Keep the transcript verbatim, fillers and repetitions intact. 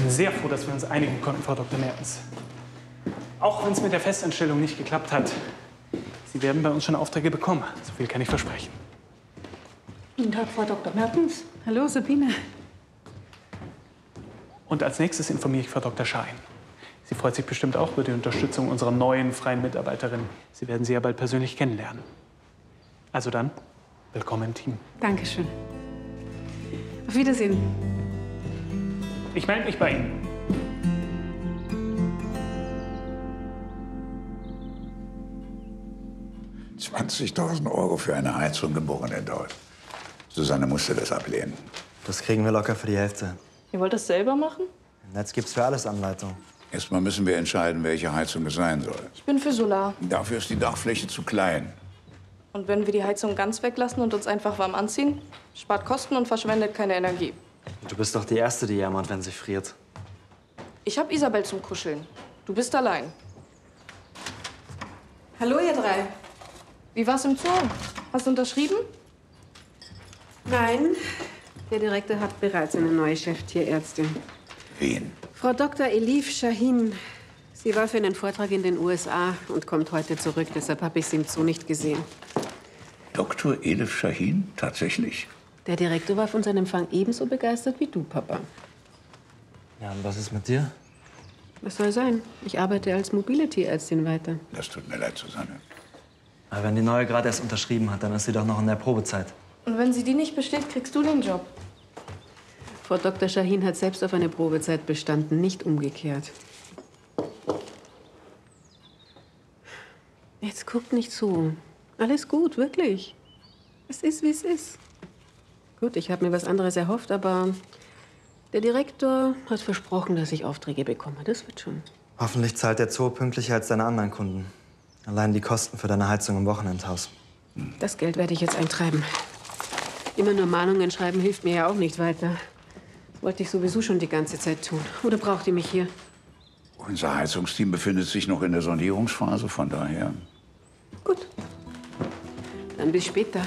bin sehr froh, dass wir uns einigen konnten, Frau Doktor Mertens. Auch wenn es mit der Festanstellung nicht geklappt hat. Sie werden bei uns schon Aufträge bekommen. So viel kann ich versprechen. Guten Tag, Frau Doktor Mertens. Hallo, Sabine. Und als nächstes informiere ich Frau Doktor Schein. Sie freut sich bestimmt auch über die Unterstützung unserer neuen freien Mitarbeiterin. Sie werden sie ja bald persönlich kennenlernen. Also dann, willkommen im Team. Dankeschön. Auf Wiedersehen. Ich melde mich bei Ihnen. zwanzigtausend Euro für eine Heizung geboren in Deutsch. Susanne musste das ablehnen. Das kriegen wir locker für die Hälfte. Ihr wollt das selber machen? Im Netz gibt's für alles Anleitung. Erstmal müssen wir entscheiden, welche Heizung es sein soll. Ich bin für Solar. Dafür ist die Dachfläche zu klein. Und wenn wir die Heizung ganz weglassen und uns einfach warm anziehen, spart Kosten und verschwendet keine Energie. Du bist doch die Erste, die jammert, wenn sie friert. Ich hab Isabel zum Kuscheln. Du bist allein. Hallo, ihr drei. Wie war's im Zoo? Hast du unterschrieben? Nein, der Direktor hat bereits eine neue Cheftierärztin. Wen? Frau Doktor Elif Shahin. Sie war für einen Vortrag in den U S A und kommt heute zurück. Deshalb habe ich sie im Zoo nicht gesehen. Doktor Elif Shahin? Tatsächlich? Der Direktor war von seinem Empfang ebenso begeistert wie du, Papa. Ja, und was ist mit dir? Was soll sein? Ich arbeite als mobile Tierärztin weiter. Das tut mir leid, Susanne. Aber wenn die Neue gerade erst unterschrieben hat, dann ist sie doch noch in der Probezeit. Und wenn sie die nicht besteht, kriegst du den Job. Frau Doktor Shahin hat selbst auf eine Probezeit bestanden, nicht umgekehrt. Jetzt guckt nicht zu. Alles gut, wirklich. Es ist, wie es ist. Gut, ich habe mir was anderes erhofft, aber der Direktor hat versprochen, dass ich Aufträge bekomme. Das wird schon. Hoffentlich zahlt der Zoo pünktlicher als deine anderen Kunden. Allein die Kosten für deine Heizung im Wochenendhaus. Das Geld werde ich jetzt eintreiben. Immer nur Mahnungen schreiben hilft mir ja auch nicht weiter. Das wollte ich sowieso schon die ganze Zeit tun. Oder braucht ihr mich hier? Unser Heizungsteam befindet sich noch in der Sondierungsphase, von daher. Gut. Dann bis später.